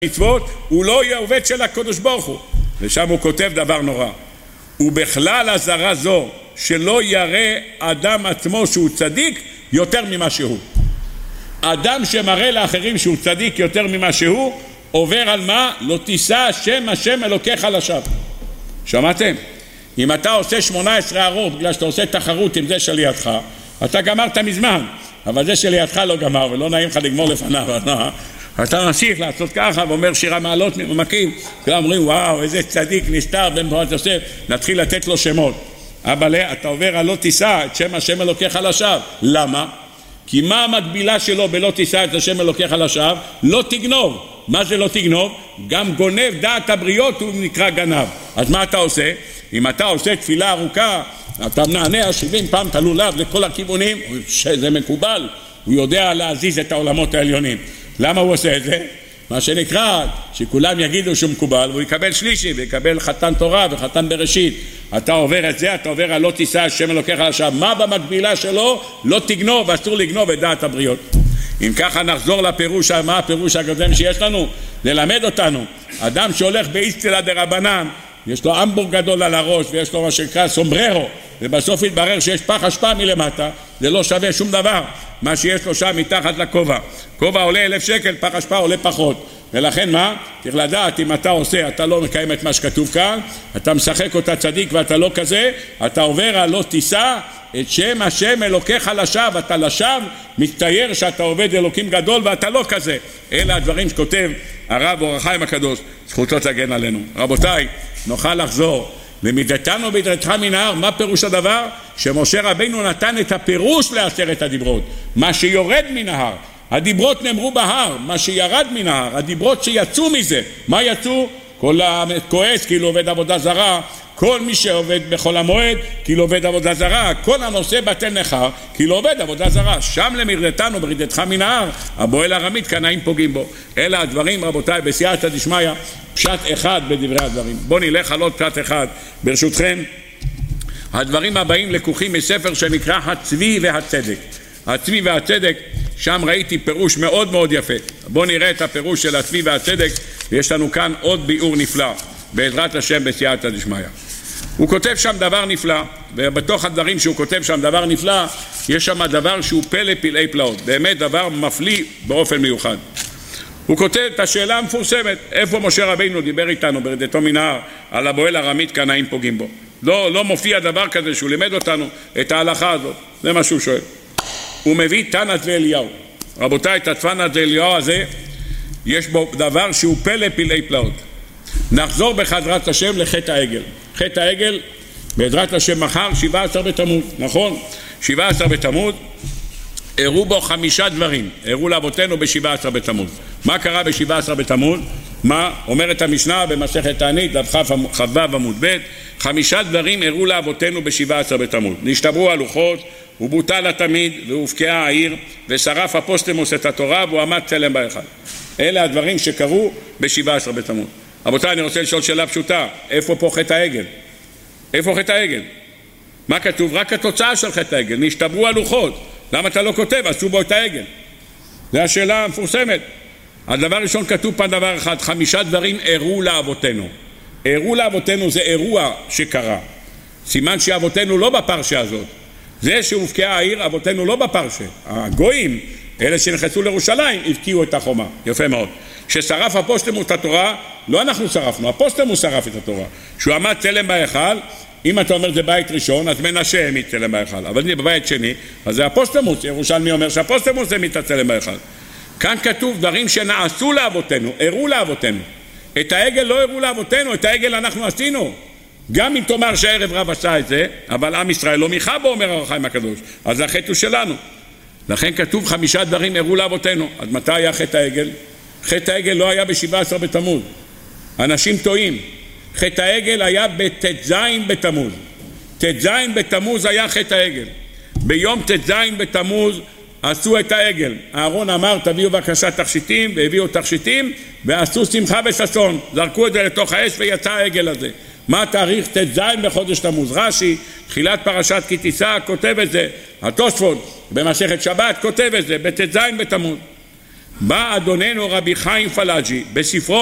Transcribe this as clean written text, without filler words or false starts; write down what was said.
מצוות, הוא לא יהיה עובד של הקדוש ברוך הוא. ושם הוא כותב דבר נורא. ובכלל הזרה זו שלא יראה אדם עצמו שהוא צדיק יותר ממה שהוא. אדם שמראה לאחרים שהוא צדיק יותר ממה שהוא, עובר על מה? לא תישא השם אלוקיך לשווא. שמעתם? אם אתה עושה 18 ארוך בגלל שאתה עושה תחרות עם זה שלידך, אתה גמרת מזמן, אבל זה שלידך לא גמר ולא נעים לך לגמור לפניו. אתה ממשיך לעשות ככה ואומר שירה מעלות ממקים, כולם אומרים וואו איזה צדיק נסתר בן פורת יוסף, נתחיל לתת לו שמות. אבל אתה עובר על לא תישא את שם השם אלוקיך לשווא. למה? כי מה המקבילה שלו בלא תישא את השם אלוקיך לשווא? לא תגנוב. מה זה לא תגנוב? גם גונב דעת הבריות הוא נקרא גנב. אז מה אתה עושה? אם אתה עושה תפילה ארוכה, אתה מנענע 70 פעם תלולב לכל הכיוונים, זה מקובל, הוא יודע להזיז את העולמות העליונים. למה הוא עושה את זה? מה שנקרא, שכולם יגידו שהוא מקובל, והוא יקבל שלישי, ויקבל חתן תורה וחתן בראשית. אתה עובר את זה, אתה עובר על לא תישא השם אלוקיך לשווא. מה במקבילה שלו? לא תגנוב, אסור לגנוב את דעת הבריות. אם ככה נחזור לפירוש, מה הפירוש הקודם שיש לנו? ללמד אותנו. אדם שהולך באיסטלה דרבנן, יש לו אמבורג גדול על הראש, ויש לו מה שנקרא סומבררו, ובסוף יתברר שיש פח אשפה מלמטה, זה לא שווה שום דבר. מה שיש לו שם מתחת לכובע. כובע עולה 1,000 שקל, פח אשפה עולה פחות. ולכן מה? צריך לדעת אם אתה עושה, אתה לא מקיים את מה שכתוב כאן, אתה משחק אותה צדיק ואתה לא כזה, אתה עובר על לא תישא את שם השם אלוקיך לשווא, אתה לשווא מצטייר שאתה עובד אלוקים גדול ואתה לא כזה. אלה הדברים שכותב הרב אור החיים הקדוש, זכותו תגן עלינו. רבותיי, נוכל לחזור. ומידתנו בידתך מן ההר, מה פירוש הדבר? שמשה רבינו נתן את הפירוש לעשרת הדיברות, מה שיורד מן ההר. הדיברות נאמרו בהר, מה שירד מן ההר, הדיברות שיצאו מזה. מה יצאו? כל הכועס כאילו עובד עבודה זרה, כל מי שעובד בחול המועד כאילו עובד עבודה זרה, כל הנושא בטל נחר כאילו עובד עבודה זרה. שם למרדתנו ברידתך מן ההר, הבועל הרמית קנאים פוגעים בו. אלה הדברים רבותיי בסייעתא דשמיא, פשט אחד בדברי הדברים. בוא נלך על עוד פשט אחד ברשותכם. הדברים הבאים לקוחים מספר שנקרא הצבי והצדק. הצבי והצדק, שם ראיתי פירוש מאוד מאוד יפה. בוא נראה את הפירוש של הצבי והצדק, ויש לנו כאן עוד ביאור נפלא בעזרת השם בסייעתא דשמיא. הוא כותב שם דבר נפלא, ובתוך הדברים שהוא כותב שם דבר נפלא, יש שם דבר שהוא פלא פלאי פלאות, באמת דבר מפליא באופן מיוחד. הוא כותב את השאלה המפורסמת, איפה משה רבינו דיבר איתנו ברדתו מן ההר על הבועל הרמית קנאים פוגעים בו. לא מופיע דבר כזה שהוא לימד אותנו את ההלכה הזאת, זה מה שהוא שואל. הוא מביא תנת ואליהו. רבותיי, את התנת ואליהו הזה יש בו דבר שהוא פלא פלאי פלאות. נחזור בחזרת השם לחטא העגל. חטא העגל בעזרת השם מחר 17 בתמוז, נכון? 17 בתמוז הראו בו 5 דברים, הראו לאבותינו ב-17 בתמוז. מה קרה ב-17 בתמוז? מה? אומרת המשנה במסכת תענית, דף כ"ו עמוד ב', 5 דברים הראו לאבותינו ב-17 בתמוז. נשתברו הלוחות, ובוטל התמיד, והופקעה העיר, ושרף אפוסטמוס את התורה, והוא עמד צלם בהיכל. אלה הדברים שקרו ב-17 בתמוז. רבותיי, אני רוצה לשאול שאלה פשוטה, איפה פה חטא העגל? איפה חטא העגל? מה כתוב? רק התוצאה של חטא העגל, נשתברו הלוחות. למה אתה לא כותב? עשו בו את העגל. זו השאלה המפורסמת. הדבר הראשון כתוב פעם דבר אחד, 5 דברים הראו לאבותינו. הראו לאבותינו זה אירוע שקרה. סימן שאבותינו לא בפרשה הזאת. זה שהופקעה העיר, אבותינו לא בפרשה. הגויים, אלה שנכנסו לירושלים, הבקיעו את החומה. יפה מאוד. ששרף אפוסטמוס את התורה, לא אנחנו שרפנו, אפוסטמוס שרף את התורה. שהוא עמד צלם בהיכל, אם אתה אומר זה בית ראשון, אז מנשה העמיד צלם בהיכל. אבל זה בבית שני, אז זה אפוסטמוס. ירושלמי אומר שאפוסטמוס העמיד את צלם בהיכל. כאן כתוב דברים שנעשו לאבותינו, הראו לאבותינו. את העגל לא הראו לאבותינו, את העגל אנחנו עשינו. גם אם תאמר שהערב רב עשה את זה, אבל עם ישראל לא מיכה בו, אומר אור החיים הקדוש. אז זה החטא שלנו. לכן כתוב 5 דברים הראו לאבותינו. אז מתי היה חטא העגל? חטא העגל לא היה ב-17 בתמוז. אנשים טועים. חטא העגל היה בט"ז בתמוז. ט"ז בתמוז היה חטא העגל. ביום ט"ז בתמוז עשו את העגל. אהרון אמר תביאו בבקשה תכשיטים, והביאו תכשיטים, ועשו שמחה וששון. זרקו את זה לתוך האש ויצא העגל הזה. מה תאריך ט"ז בחודש תמוז? רש"י, תחילת פרשת כי תישא, כותב את זה. התוספות במסכת שבת כותב את זה, בט"ז בתמוז. בא אדוננו רבי חיים פלאג'י בספרו